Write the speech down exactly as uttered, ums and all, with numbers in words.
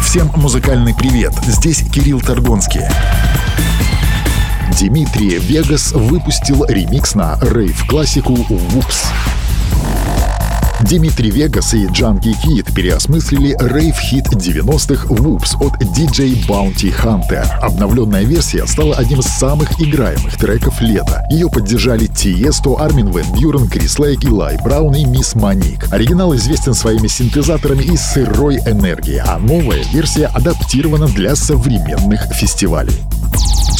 Всем музыкальный привет, здесь Кирилл Торгонский. Димитри Вегас выпустил ремикс на рейв-классику «Whoops». Димитри Вегас и Джанки Кид переосмыслили рейв-хит девяностых «Whoops» от ди джей Bounty Hunter. Обновленная версия стала одним из самых играемых треков лета. Ее поддержали Тиесто, Армин ван Бюрен, Крис Лейк, Илай Браун и Мисс Моник. Оригинал известен своими синтезаторами и сырой энергией, а новая версия адаптирована для современных фестивалей.